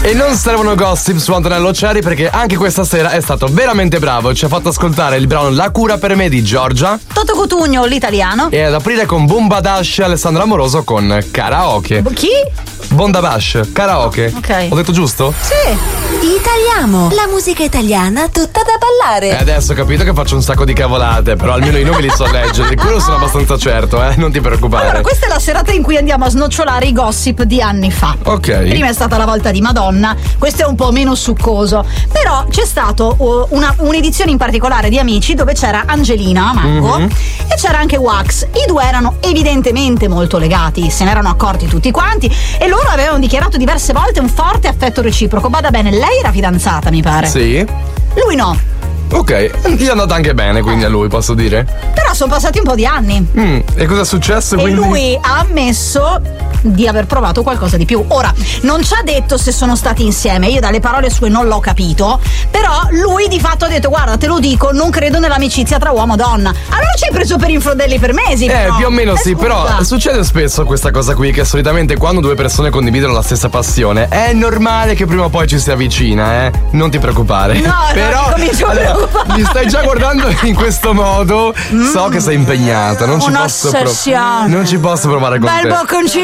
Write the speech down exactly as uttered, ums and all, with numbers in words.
E non servono gossip su Antonello Cerri, perché anche questa sera è stato veramente bravo. Ci ha fatto ascoltare il brano La cura per me di Giorgia, Toto Cutugno, l'italiano, e ad aprire con Bombadash Alessandro Amoroso con Karaoke. Chi? Bondabash, Karaoke. Ok. Ho detto giusto? Sì. Italiamo, la musica italiana tutta da ballare. E adesso ho capito che faccio un sacco di cavolate, però almeno i nomi li so leggere. Di quello sono abbastanza certo, eh. Non ti preoccupare. Allora, questa è la serata in cui andiamo a snocciolare i gossip di anni fa. Ok. Prima è stata la volta di Madonna, questo è un po' meno succoso. Però c'è stato uh, una, un'edizione in particolare di Amici dove c'era Angelina Mango Mhm. e c'era anche Wax. I due erano evidentemente molto legati, se ne erano accorti tutti quanti e loro avevano dichiarato diverse volte un forte affetto reciproco. Bada bene, lei era fidanzata, mi pare. Sì. Lui no. Ok, gli è andata anche bene, quindi a lui posso dire. Però sono passati un po' di anni. Mm, e cosa è successo E quindi? lui ha ammesso di aver provato qualcosa di più. Ora, non ci ha detto se sono stati insieme, io dalle parole sue non l'ho capito, però lui di fatto ha detto: guarda, te lo dico, non credo nell'amicizia tra uomo e donna. Allora ci hai preso per infrodelli per mesi. Eh, però. più o meno Eh, sì, scusa. però succede spesso questa cosa qui, che solitamente quando due persone condividono la stessa passione è normale che prima o poi ci si avvicina, eh. Non ti preoccare. No, no, però mi comincio a allora, preoccupare. mi stai già guardando in questo modo, so che sei impegnata, non ci posso pro- Un'ossessione. non ci posso provare con Bel te. bocconcino.